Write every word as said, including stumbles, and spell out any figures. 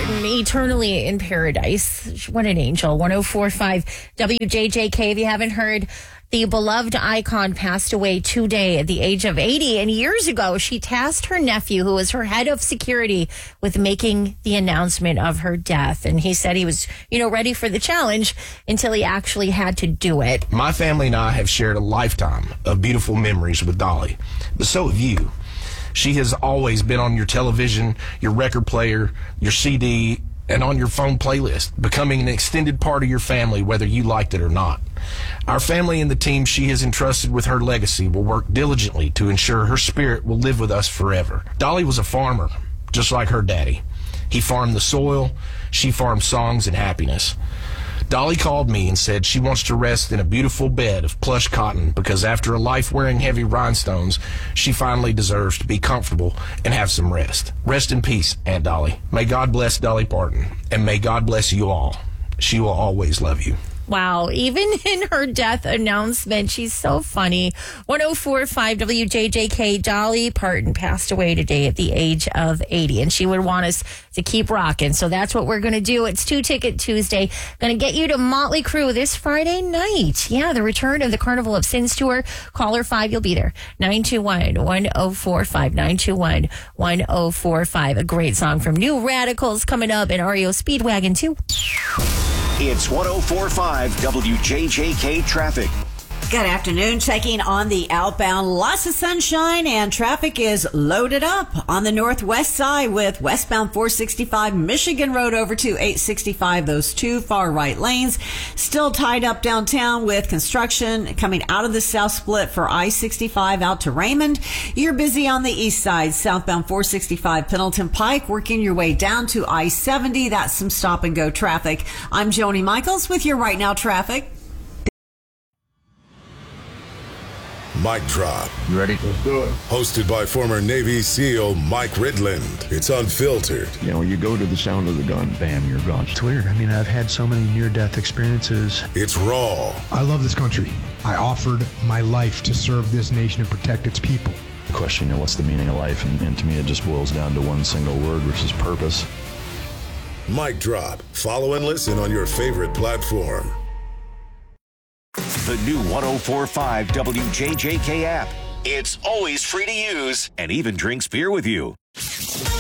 Parton, eternally in paradise. What an angel. one oh four point five W J J K. If you haven't heard, the beloved icon passed away today at the age of eighty. And years ago, she tasked her nephew, who was her head of security, with making the announcement of her death. And he said he was, you know, ready for the challenge until he actually had to do it. My family and I have shared a lifetime of beautiful memories with Dolly, but so have you. She has always been on your television, your record player, your C D, and on your phone playlist, becoming an extended part of your family, whether you liked it or not. Our family and the team she has entrusted with her legacy will work diligently to ensure her spirit will live with us forever. Dolly was a farmer, just like her daddy. He farmed the soil, she farmed songs and happiness. Dolly called me and said she wants to rest in a beautiful bed of plush cotton because after a life wearing heavy rhinestones, she finally deserves to be comfortable and have some rest. Rest in peace, Aunt Dolly. May God bless Dolly Parton, and may God bless you all. She will always love you. Wow. Even in her death announcement, she's so funny. one oh four point five W J J K, Dolly Parton passed away today at the age of eighty, and she would want us to keep rocking. So that's what we're going to do. It's Two Ticket Tuesday. Going to get you to Motley Crue this Friday night. Yeah, the return of the Carnival of Sins tour. Caller five, you'll be there. nine two one, one oh four five, nine two one, one oh four five. A great song from New Radicals coming up, and R E O Speedwagon too. It's one oh four point five W J J K traffic. Good afternoon. Checking on the outbound. Lots of sunshine and traffic is loaded up on the northwest side with westbound four sixty-five Michigan Road over to eight sixty-five. Those two far right lanes still tied up downtown with construction coming out of the south split for I sixty-five out to Raymond. You're busy on the east side, southbound four sixty-five Pendleton Pike, working your way down to I seventy. That's some stop and go traffic. I'm Joni Michaels with your Right Now traffic. Mic Drop. You ready? Let's do it. Hosted by former Navy SEAL Mike Ridland. It's unfiltered. You know, you go to the sound of the gun, bam, you're gone. It's weird. I mean, I've had so many near-death experiences. It's raw. I love this country. I offered my life to serve this nation and protect its people. The question, you know, what's the meaning of life? And, and to me, it just boils down to one single word, which is purpose. Mic Drop. Follow and listen on your favorite platform. The new one oh four point five W J J K app. It's always free to use and even drinks beer with you.